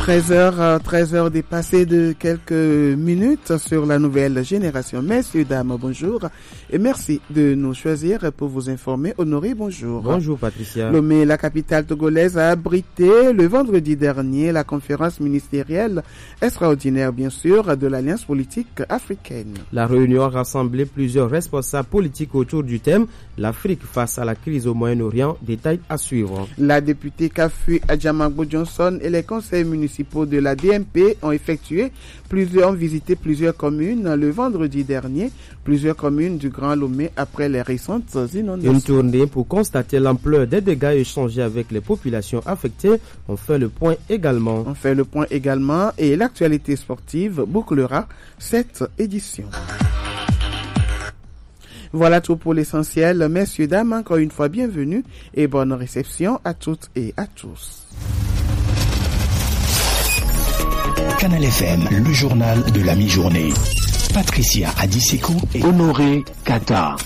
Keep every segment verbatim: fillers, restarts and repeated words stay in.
treize heures, treize heures dépassées de quelques minutes sur la nouvelle génération. Messieurs, dames, bonjour et merci de nous choisir pour vous informer. Honoré, bonjour. Bonjour Patricia. Lomé, la capitale togolaise, a abrité le vendredi dernier la conférence ministérielle extraordinaire, bien sûr, de l'Alliance politique africaine. La réunion a rassemblé plusieurs responsables politiques autour du thème « L'Afrique face à la crise au Moyen-Orient ». Détail à suivre. La députée Kafu Adjamagbo Johnson et les conseils municipaux de la D M P ont effectué plusieurs, ont visité plusieurs communes le vendredi dernier, plusieurs communes du Grand Lomé après les récentes inondations. Une tournée pour constater l'ampleur des dégâts et échanger avec les populations affectées. On fait le point également. On fait le point également et l'actualité sportive bouclera cette édition. Voilà tout pour l'essentiel. Messieurs, dames, encore une fois, bienvenue et bonne réception à toutes et à tous. Canal F M, le journal de la mi-journée. Patricia Adiseko et Honoré Kata.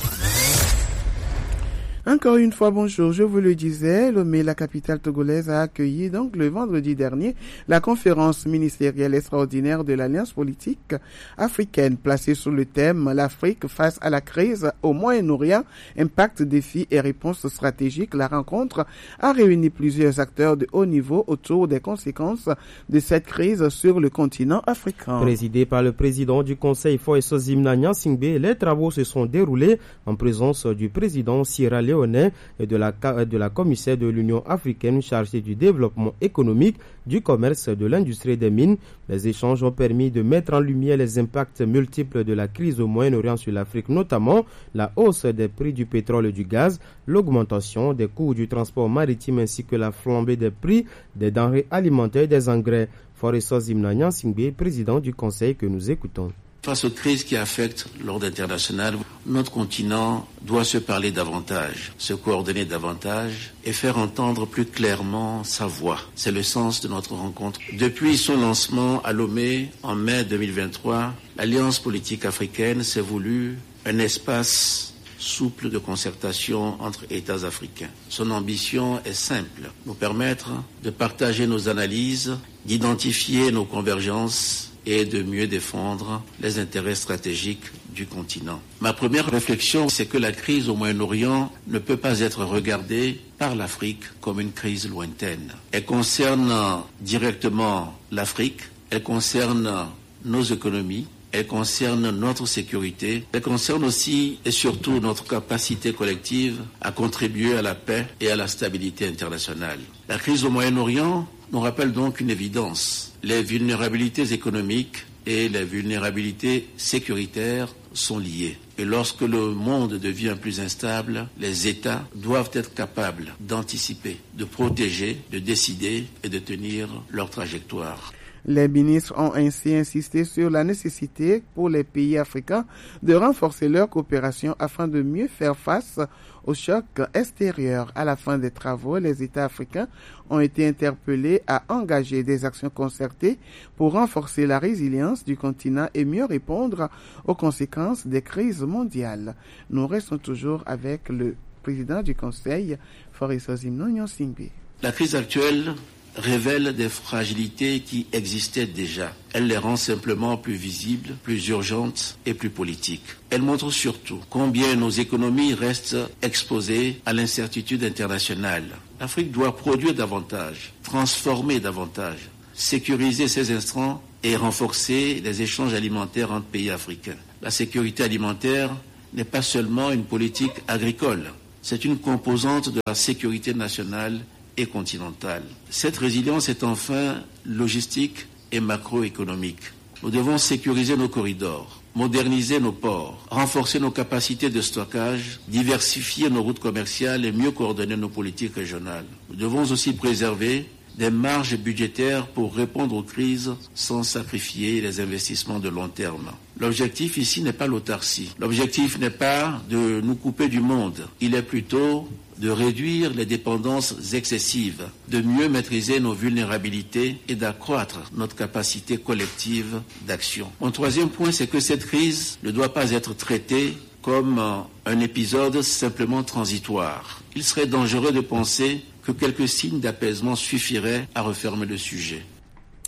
Encore une fois, bonjour. Je vous le disais, Lomé, la capitale togolaise, a accueilli donc le vendredi dernier la conférence ministérielle extraordinaire de l'Alliance politique africaine placée sous le thème « L'Afrique face à la crise au Moyen-Orient, impact, défis et réponses stratégiques ». La rencontre a réuni plusieurs acteurs de haut niveau autour des conséquences de cette crise sur le continent africain. Présidé par le président du Conseil Foye-Sozimna Nyansingbe, les travaux se sont déroulés en présence du président Sierra Leone et de la, de la commissaire de l'Union africaine chargée du développement économique, du commerce, de l'industrie des mines. Les échanges ont permis de mettre en lumière les impacts multiples de la crise au Moyen-Orient sur l'Afrique, notamment la hausse des prix du pétrole et du gaz, l'augmentation des coûts du transport maritime ainsi que la flambée des prix des denrées alimentaires et des engrais. Foye-Sozimna Nyansingbe, président du Conseil, que nous écoutons. Face aux crises qui affectent l'ordre international, notre continent doit se parler davantage, se coordonner davantage et faire entendre plus clairement sa voix. C'est le sens de notre rencontre. Depuis son lancement à Lomé en mai deux mille vingt-trois, l'Alliance politique africaine s'est voulue un espace souple de concertation entre États africains. Son ambition est simple, nous permettre de partager nos analyses, d'identifier nos convergences et de mieux défendre les intérêts stratégiques du continent. Ma première réflexion, c'est que la crise au Moyen-Orient ne peut pas être regardée par l'Afrique comme une crise lointaine. Elle concerne directement l'Afrique, elle concerne nos économies, elle concerne notre sécurité, elle concerne aussi et surtout notre capacité collective à contribuer à la paix et à la stabilité internationale. La crise au Moyen-Orient nous rappelle donc une évidence. Les vulnérabilités économiques et les vulnérabilités sécuritaires sont liées. Et lorsque le monde devient plus instable, les États doivent être capables d'anticiper, de protéger, de décider et de tenir leur trajectoire. Les ministres ont ainsi insisté sur la nécessité pour les pays africains de renforcer leur coopération afin de mieux faire face aux chocs extérieurs. À la fin des travaux, les États africains ont été interpellés à engager des actions concertées pour renforcer la résilience du continent et mieux répondre aux conséquences des crises mondiales. Nous restons toujours avec le président du Conseil, Foye-Sozimna Nyansingbe. La crise actuelle révèle des fragilités qui existaient déjà. Elle les rend simplement plus visibles, plus urgentes et plus politiques. Elle montre surtout combien nos économies restent exposées à l'incertitude internationale. L'Afrique doit produire davantage, transformer davantage, sécuriser ses intrants et renforcer les échanges alimentaires entre pays africains. La sécurité alimentaire n'est pas seulement une politique agricole, c'est une composante de la sécurité nationale et continentale. Cette résilience est enfin logistique et macroéconomique. Nous devons sécuriser nos corridors, moderniser nos ports, renforcer nos capacités de stockage, diversifier nos routes commerciales et mieux coordonner nos politiques régionales. Nous devons aussi préserver des marges budgétaires pour répondre aux crises sans sacrifier les investissements de long terme. L'objectif ici n'est pas l'autarcie. L'objectif n'est pas de nous couper du monde. Il est plutôt de réduire les dépendances excessives, de mieux maîtriser nos vulnérabilités et d'accroître notre capacité collective d'action. Mon troisième point, c'est que cette crise ne doit pas être traitée comme un épisode simplement transitoire. Il serait dangereux de penser que quelques signes d'apaisement suffiraient à refermer le sujet.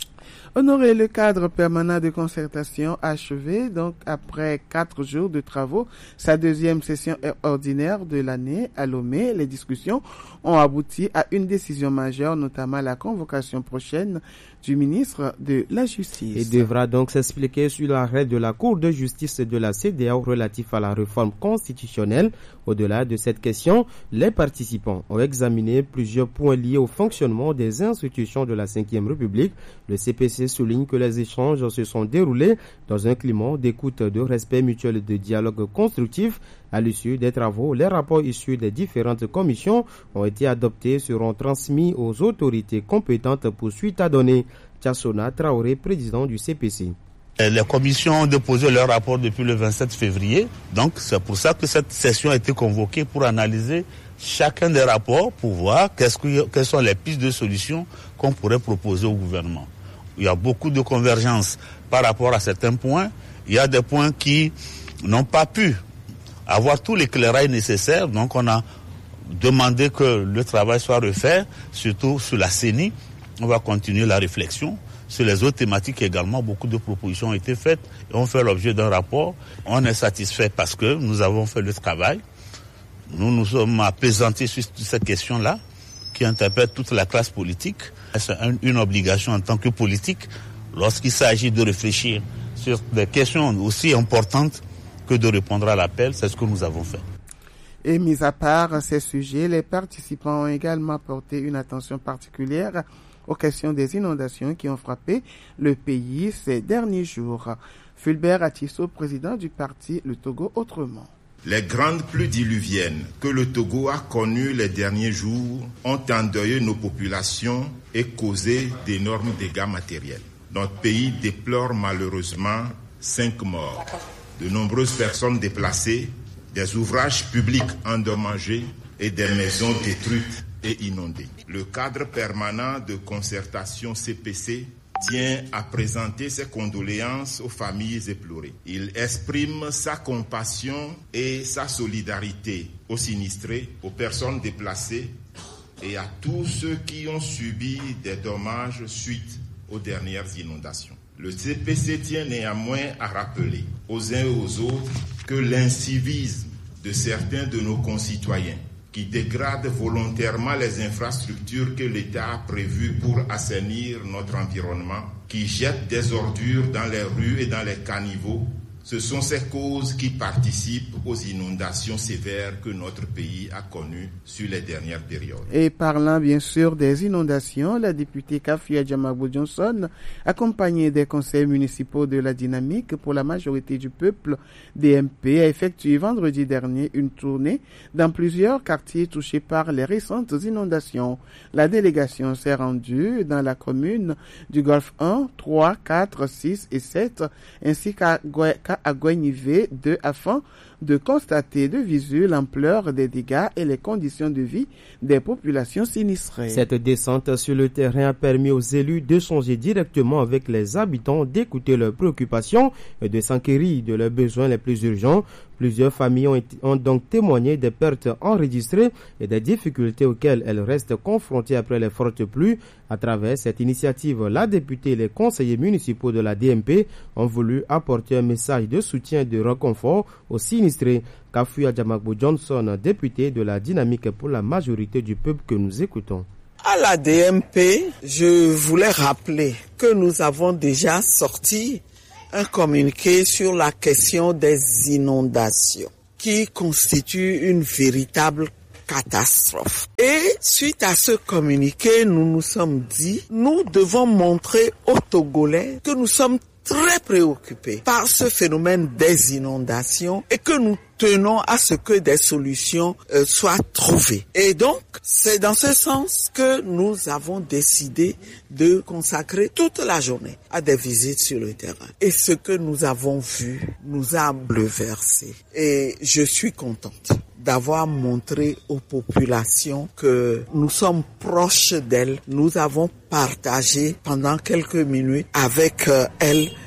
Honorer le cadre permanent de concertation achevé, donc après quatre jours de travaux, sa deuxième session ordinaire de l'année à Lomé, les discussions ont abouti à une décision majeure, notamment la convocation prochaine du ministre de la Justice. Il devra donc s'expliquer sur l'arrêt de la Cour de justice de la C E D E A O relatif à la réforme constitutionnelle. Au-delà de cette question, les participants ont examiné plusieurs points liés au fonctionnement des institutions de la cinquième République. Le C P C souligne que les échanges se sont déroulés dans un climat d'écoute, de respect mutuel et de dialogue constructif. À l'issue des travaux, les rapports issus des différentes commissions ont été adoptés et seront transmis aux autorités compétentes pour suite à donner. Tchassona Traoré, président du C P C. Les commissions ont déposé leur rapport depuis le vingt-sept février. Donc, c'est pour ça que cette session a été convoquée pour analyser chacun des rapports pour voir qu'est-ce que, quelles sont les pistes de solutions qu'on pourrait proposer au gouvernement. Il y a beaucoup de convergences par rapport à certains points. Il y a des points qui n'ont pas pu avoir tout l'éclairage nécessaire. Donc, on a demandé que le travail soit refait, surtout sur la C E N I. On va continuer la réflexion. Sur les autres thématiques également, beaucoup de propositions ont été faites et ont fait l'objet d'un rapport. On est satisfait parce que nous avons fait le travail. Nous nous sommes apaisantés sur cette question-là qui interpelle toute la classe politique. C'est une obligation en tant que politique lorsqu'il s'agit de réfléchir sur des questions aussi importantes que de répondre à l'appel. C'est ce que nous avons fait. Et mis à part ces sujets, les participants ont également porté une attention particulière aux questions des inondations qui ont frappé le pays ces derniers jours. Fulbert Atisso, président du parti Le Togo Autrement. Les grandes pluies diluviennes que le Togo a connues les derniers jours ont endeuillé nos populations et causé d'énormes dégâts matériels. Notre pays déplore malheureusement cinq morts, de nombreuses personnes déplacées, des ouvrages publics endommagés et des maisons détruites et inondées. Le cadre permanent de concertation C P C tient à présenter ses condoléances aux familles éplorées. Il exprime sa compassion et sa solidarité aux sinistrés, aux personnes déplacées et à tous ceux qui ont subi des dommages suite aux dernières inondations. Le C P C tient néanmoins à rappeler aux uns et aux autres que l'incivisme de certains de nos concitoyens qui dégradent volontairement les infrastructures que l'État a prévues pour assainir notre environnement, qui jettent des ordures dans les rues et dans les caniveaux, ce sont ces causes qui participent aux inondations sévères que notre pays a connues sur les dernières périodes. Et parlant bien sûr des inondations, la députée Kafia Djamabou Johnson, accompagnée des conseils municipaux de la dynamique pour la majorité du peuple D M P, a effectué vendredi dernier une tournée dans plusieurs quartiers touchés par les récentes inondations. La délégation s'est rendue dans la commune du Golfe un, trois, quatre, six et sept, ainsi qu'à à Gouenivé deux afin de constater de visu l'ampleur des dégâts et les conditions de vie des populations sinistrées. Cette descente sur le terrain a permis aux élus d'échanger directement avec les habitants, d'écouter leurs préoccupations et de s'enquérir de leurs besoins les plus urgents. Plusieurs familles ont, été, ont donc témoigné des pertes enregistrées et des difficultés auxquelles elles restent confrontées après les fortes pluies. À travers cette initiative, la députée et les conseillers municipaux de la D M P ont voulu apporter un message de soutien et de réconfort aux sinistrés. Kafouya Djamabou Johnson, député de la dynamique pour la majorité du peuple que nous écoutons. À la D M P, je voulais rappeler que nous avons déjà sorti un communiqué sur la question des inondations qui constitue une véritable catastrophe. Et suite à ce communiqué, nous nous sommes dit, nous devons montrer aux Togolais que nous sommes très préoccupés par ce phénomène des inondations et que nous tenons à ce que des solutions euh, soient trouvées. Et donc, c'est dans ce sens que nous avons décidé de consacrer toute la journée à des visites sur le terrain. Et ce que nous avons vu nous a bouleversés. Et je suis contente d'avoir montré aux populations que nous sommes proches d'elles. Nous avons partagé pendant quelques minutes avec elles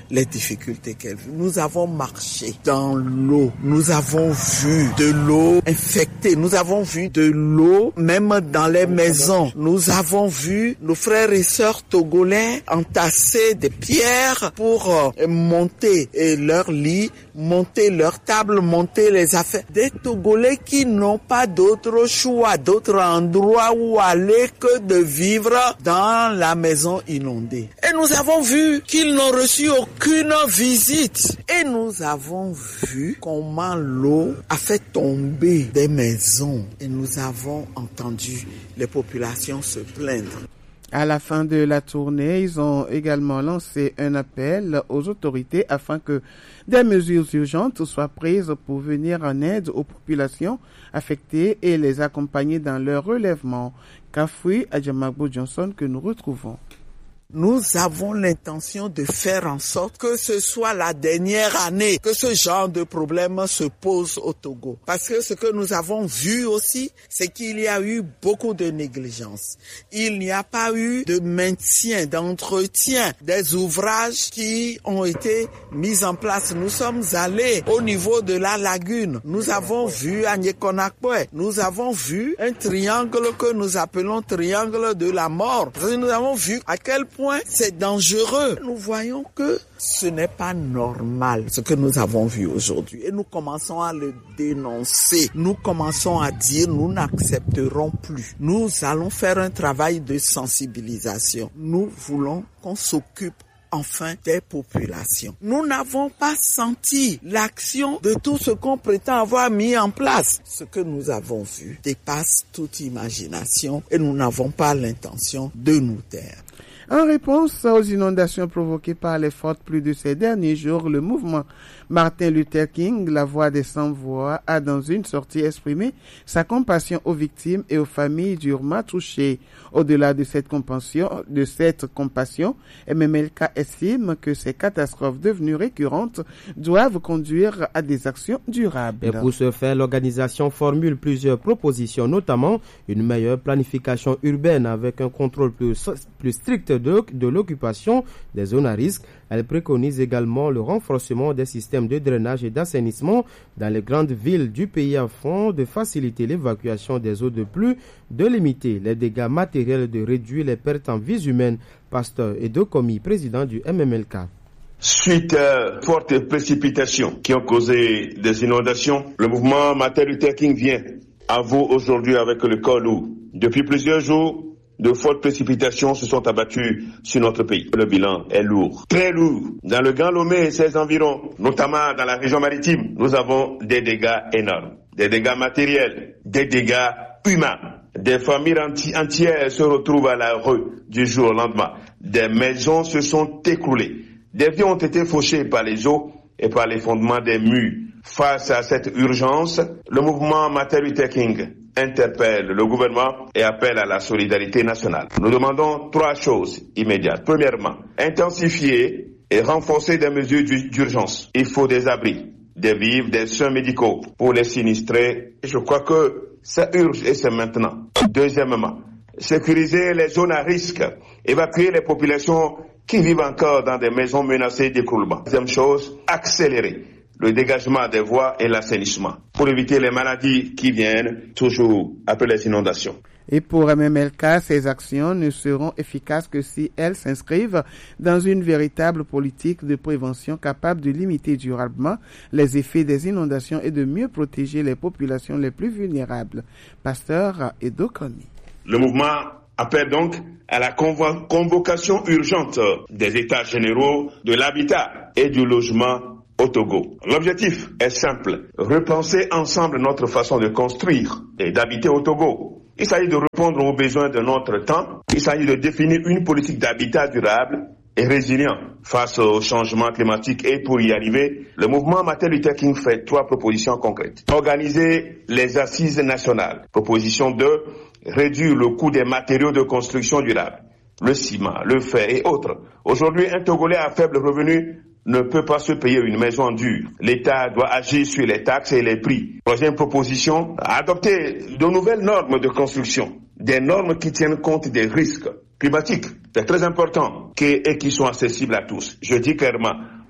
les difficultés qu'elle vit. Nous avons marché dans l'eau, nous avons vu de l'eau infectée, nous avons vu de l'eau même dans les maisons. Nous avons vu nos frères et sœurs togolais entasser des pierres pour euh, monter et leur lit, monter leur table, monter les affaires. Des Togolais qui n'ont pas d'autre choix, d'autre endroit où aller que de vivre dans la maison inondée. Et nous avons vu qu'ils n'ont reçu aucune visite. Et nous avons vu comment l'eau a fait tomber des maisons. Et nous avons entendu les populations se plaindre. À la fin de la tournée, ils ont également lancé un appel aux autorités afin que des mesures urgentes soient prises pour venir en aide aux populations affectées et les accompagner dans leur relèvement. Kafui Adjamagbo Johnson que nous retrouvons. Nous avons l'intention de faire en sorte que ce soit la dernière année que ce genre de problème se pose au Togo. Parce que ce que nous avons vu aussi, c'est qu'il y a eu beaucoup de négligence. Il n'y a pas eu de maintien, d'entretien des ouvrages qui ont été mis en place. Nous sommes allés au niveau de la lagune. Nous avons vu à Nyekonakwe. Nous avons vu un triangle que nous appelons triangle de la mort. Nous avons vu à quel point c'est dangereux. Nous voyons que ce n'est pas normal ce que nous avons vu aujourd'hui et nous commençons à le dénoncer. Nous commençons à dire nous n'accepterons plus. Nous allons faire un travail de sensibilisation. Nous voulons qu'on s'occupe enfin des populations. Nous n'avons pas senti l'action de tout ce qu'on prétend avoir mis en place. Ce que nous avons vu dépasse toute imagination et nous n'avons pas l'intention de nous taire. En réponse aux inondations provoquées par les fortes pluies de ces derniers jours, le mouvement Martin Luther King, la voix des sans-voix, a dans une sortie exprimé sa compassion aux victimes et aux familles durement touchées. Au-delà de cette compassion, de cette compassion, M M L K estime que ces catastrophes devenues récurrentes doivent conduire à des actions durables. Et pour ce faire, l'organisation formule plusieurs propositions, notamment une meilleure planification urbaine avec un contrôle plus, plus strict de, de l'occupation des zones à risque. Elle préconise également le renforcement des systèmes de drainage et d'assainissement dans les grandes villes du pays afin de faciliter l'évacuation des eaux de pluie, de limiter les dégâts matériels, de réduire les pertes en vies humaines. Pasteur Edo Komi, président du M M L K. Suite à fortes précipitations qui ont causé des inondations, le mouvement Martin Luther King vient à vous aujourd'hui avec le col lourd. Depuis plusieurs jours, de fortes précipitations se sont abattues sur notre pays. Le bilan est lourd, très lourd. Dans le Grand Lomé et ses environs, notamment dans la région maritime, nous avons des dégâts énormes. Des dégâts matériels, des dégâts humains. Des familles enti- entières se retrouvent à la rue du jour au lendemain. Des maisons se sont écroulées. Des vies ont été fauchées par les eaux et par l'effondrement des murs. Face à cette urgence, le mouvement Martin Luther King interpelle le gouvernement et appelle à la solidarité nationale. Nous demandons trois choses immédiates. Premièrement, intensifier et renforcer des mesures d'urgence. Il faut des abris, des vivres, des soins médicaux pour les sinistrés. Je crois que ça urge et c'est maintenant. Deuxièmement, sécuriser les zones à risque, évacuer les populations qui vivent encore dans des maisons menacées d'écroulement. Deuxième chose, accélérer le dégagement des voies et l'assainissement pour éviter les maladies qui viennent toujours après les inondations. Et pour M M L K, ces actions ne seront efficaces que si elles s'inscrivent dans une véritable politique de prévention capable de limiter durablement les effets des inondations et de mieux protéger les populations les plus vulnérables. Pasteur Edo Komi. Le mouvement appelle donc à la convo- convocation urgente des États généraux de l'habitat et du logement au Togo. L'objectif est simple, repenser ensemble notre façon de construire et d'habiter au Togo. Il s'agit de répondre aux besoins de notre temps, il s'agit de définir une politique d'habitat durable et résilient face au changement climatique. Et pour y arriver, le mouvement Martin Luther King fait trois propositions concrètes. Organiser les assises nationales. Proposition deux, réduire le coût des matériaux de construction durable, le ciment, le fer et autres. Aujourd'hui, un Togolais à faible revenu ne peut pas se payer une maison dure. L'État doit agir sur les taxes et les prix. Troisième proposition, adopter de nouvelles normes de construction, des normes qui tiennent compte des risques climatiques. C'est très important et qui sont accessibles à tous. Je dis clairement,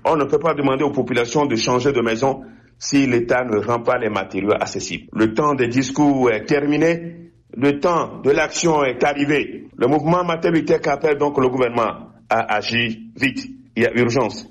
On ne peut pas demander aux populations de changer de maison si l'État ne rend pas les matériaux accessibles. Le temps des discours est terminé, le temps de l'action est arrivé. Le mouvement Matebitech appelle donc le gouvernement à agir vite. Il y a urgence.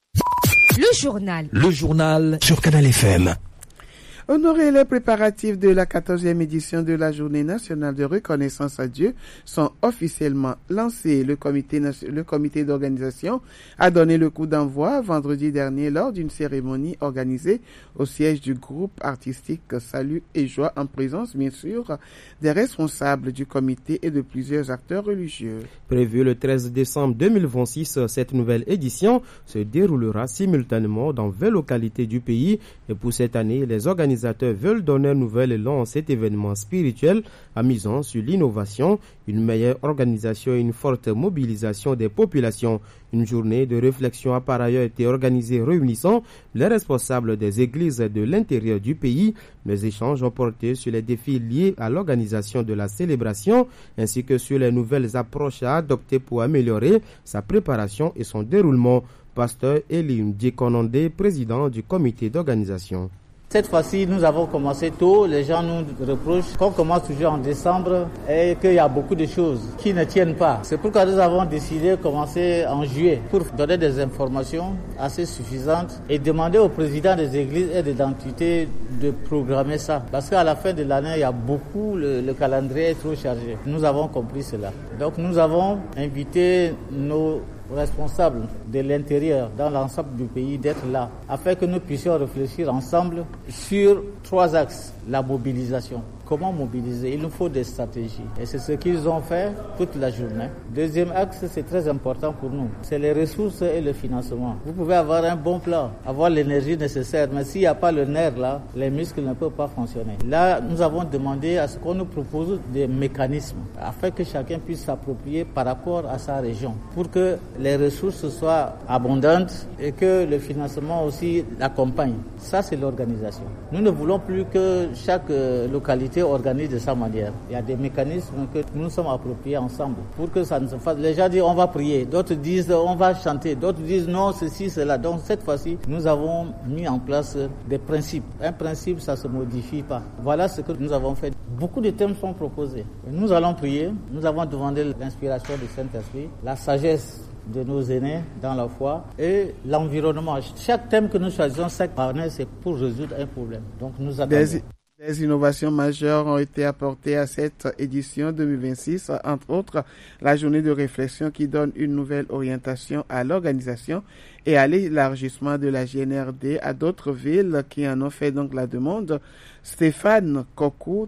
Le journal. Le journal sur Canal F M. Honorer les préparatifs de la quatorzième édition de la Journée nationale de reconnaissance à Dieu sont officiellement lancés. Le comité, le comité d'organisation a donné le coup d'envoi vendredi dernier lors d'une cérémonie organisée au siège du groupe artistique Salut et Joie en présence, bien sûr, des responsables du comité et de plusieurs acteurs religieux. Prévu le treize décembre deux mille vingt-six, cette nouvelle édition se déroulera simultanément dans vingt localités du pays et pour cette année, les organisateurs Les organisateurs veulent donner un nouvel élan à cet événement spirituel en misant sur l'innovation, une meilleure organisation et une forte mobilisation des populations. Une journée de réflexion a par ailleurs été organisée réunissant les responsables des églises de l'intérieur du pays. Les échanges ont porté sur les défis liés à l'organisation de la célébration ainsi que sur les nouvelles approches à adopter pour améliorer sa préparation et son déroulement. Pasteur Elim Djekonande, président du comité d'organisation. Cette fois-ci, nous avons commencé tôt. Les gens nous reprochent qu'on commence toujours en décembre et qu'il y a beaucoup de choses qui ne tiennent pas. C'est pourquoi nous avons décidé de commencer en juillet pour donner des informations assez suffisantes et demander aux présidents des églises et des entités de programmer ça. Parce qu'à la fin de l'année, il y a beaucoup, le, le calendrier est trop chargé. Nous avons compris cela. Donc nous avons invité nos responsables de l'intérieur dans l'ensemble du pays d'être là afin que nous puissions réfléchir ensemble sur trois axes. La mobilisation. Comment mobiliser? Il nous faut des stratégies. Et c'est ce qu'ils ont fait toute la journée. Deuxième axe, c'est très important pour nous. C'est les ressources et le financement. Vous pouvez avoir un bon plan, avoir l'énergie nécessaire, mais s'il n'y a pas le nerf là, les muscles ne peuvent pas fonctionner. Là, nous avons demandé à ce qu'on nous propose des mécanismes afin que chacun puisse s'approprier par rapport à sa région pour que les ressources soient abondantes et que le financement aussi l'accompagne. Ça, c'est l'organisation. Nous ne voulons plus que chaque euh, localité organise de sa manière. Il y a des mécanismes que nous nous sommes appropriés ensemble pour que ça ne se fasse. Les gens disent on va prier, d'autres disent on va chanter, d'autres disent non, ceci, cela. Donc cette fois-ci, nous avons mis en place des principes. Un principe, ça ne se modifie pas. Voilà ce que nous avons fait. Beaucoup de thèmes sont proposés. Nous allons prier. Nous avons demandé l'inspiration du Saint-Esprit, la sagesse de nos aînés dans la foi et l'environnement. Chaque thème que nous choisissons chaque année, c'est pour résoudre un problème. Donc nous attendons. Des, des innovations majeures ont été apportées à cette édition deux mille vingt-six, entre autres la journée de réflexion qui donne une nouvelle orientation à l'organisation et à l'élargissement de la G N R D à d'autres villes qui en ont fait donc la demande. Stéphane Kokou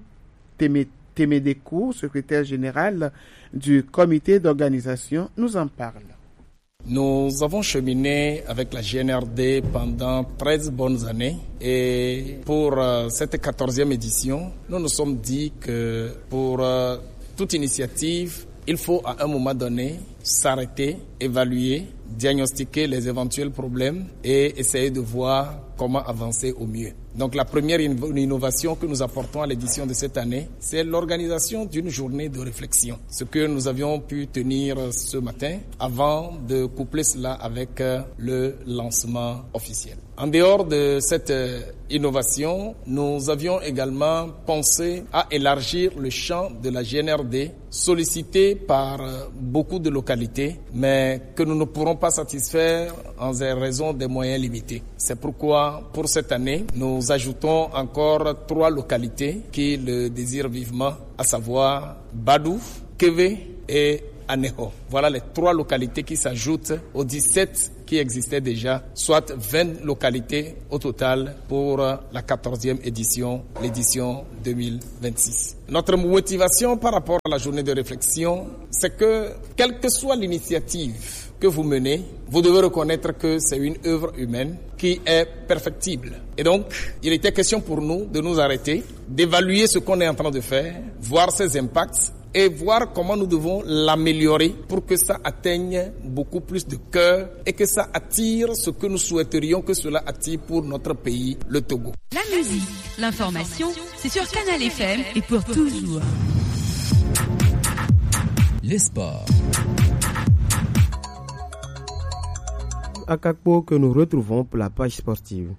Temedekou, secrétaire général du comité d'organisation, nous en parle. Nous avons cheminé avec la G N R D pendant treize bonnes années et pour euh, cette quatorzième édition, nous nous sommes dit que pour euh, toute initiative, il faut à un moment donné s'arrêter, évaluer, diagnostiquer les éventuels problèmes et essayer de voir comment avancer au mieux. Donc la première innovation que nous apportons à l'édition de cette année, c'est l'organisation d'une journée de réflexion. Ce que nous avions pu tenir ce matin avant de coupler cela avec le lancement officiel. En dehors de cette innovation, nous avions également pensé à élargir le champ de la G N R D, sollicité par beaucoup de localités, mais que nous ne pourrons pas satisfaire en raison des moyens limités. C'est pourquoi, pour cette année, nous ajoutons encore trois localités qui le désirent vivement, à savoir Badou, Kévé et Aného. Voilà les trois localités qui s'ajoutent aux dix-sept qui existaient déjà, soit vingt localités au total pour la quatorzième édition, l'édition deux mille vingt-six. Notre motivation par rapport à la journée de réflexion, c'est que, quelle que soit l'initiative que vous menez, vous devez reconnaître que c'est une œuvre humaine qui est perfectible. Et donc, il était question pour nous de nous arrêter, d'évaluer ce qu'on est en train de faire, voir ses impacts et voir comment nous devons l'améliorer pour que ça atteigne beaucoup plus de cœur et que ça attire ce que nous souhaiterions que cela attire pour notre pays, le Togo. La musique, l'information, c'est sur Canal F M et pour toujours. Les sports. Akakpo que nous retrouvons pour la page sportive.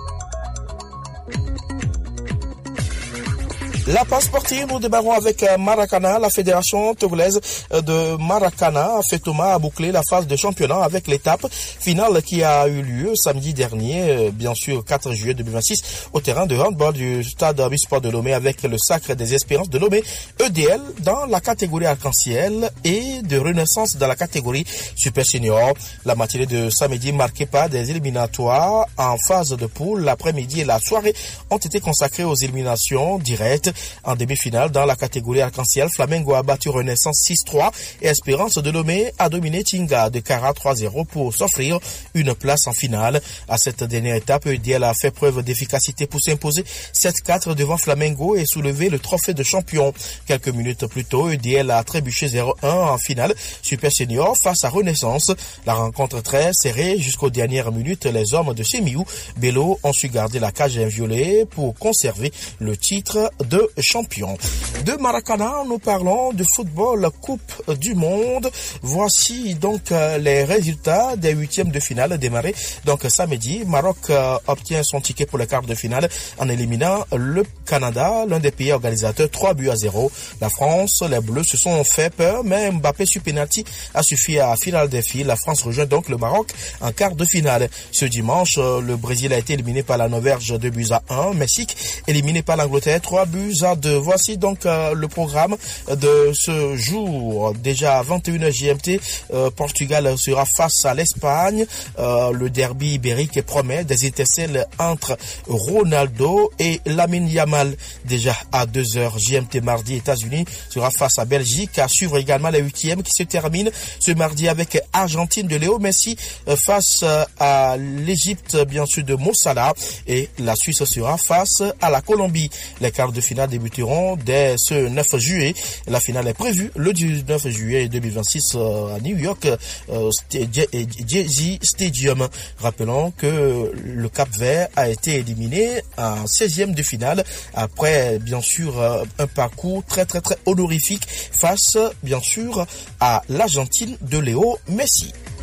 La page sportive, nous démarrons avec Maracana. La fédération togolaise de Maracana, Fetouma, a bouclé la phase de championnat avec l'étape finale qui a eu lieu samedi dernier, bien sûr quatre juillet deux mille vingt-six, au terrain de handball du stade Bisport de Lomé avec le Sacre des Espérances de Lomé, E D L dans la catégorie arc-en-ciel et de Renaissance dans la catégorie super senior. La matinée de samedi marquée par des éliminatoires en phase de poule. L'après-midi et la soirée ont été consacrées aux éliminations directes. En demi-finale, dans la catégorie arc-en-ciel, Flamengo a battu Renaissance six trois et Espérance de Lomé a dominé Tinga de Cara trois zéro pour s'offrir une place en finale. À cette dernière étape, E D L a fait preuve d'efficacité pour s'imposer sept quatre devant Flamengo et soulever le trophée de champion. Quelques minutes plus tôt, E D L a trébuché zéro un en finale Super Senior face à Renaissance. La rencontre très serrée jusqu'aux dernières minutes. Les hommes de Semiou Bello ont su garder la cage inviolée pour conserver le titre de champion. De Maracana, nous parlons de football Coupe du Monde. Voici donc les résultats des huitièmes de finale démarrés donc samedi. Maroc obtient son ticket pour le quart de finale en éliminant le Canada, l'un des pays organisateurs, trois buts à zéro. La France, les Bleus se sont fait peur, mais Mbappé sur penalty a suffi à finale des filles. La France rejoint donc le Maroc en quart de finale. Ce dimanche, le Brésil a été éliminé par la Norvège deux buts à un. Mexique éliminé par l'Angleterre trois buts à deux. Voici donc euh, le programme de ce jour. Déjà à vingt et une heures G M T, euh, Portugal sera face à l'Espagne. Euh, le derby ibérique promet des étincelles entre Ronaldo et Lamine Yamal. Déjà à deux heures G M T mardi, États-Unis sera face à Belgique. À suivre également les huitièmes qui se terminent ce mardi avec Argentine de Léo Messi euh, face à l'Égypte bien sûr de Mo Salah et la Suisse sera face à la Colombie. Les quarts de finale débuteront dès ce neuf juillet. La finale est prévue le dix-neuf juillet deux mille vingt-six à New York, euh, Jay-Z Stadium. Rappelons que le Cap-Vert a été éliminé en seizième de finale après bien sûr un parcours très très très honorifique face bien sûr à l'Argentine de Léo Messi.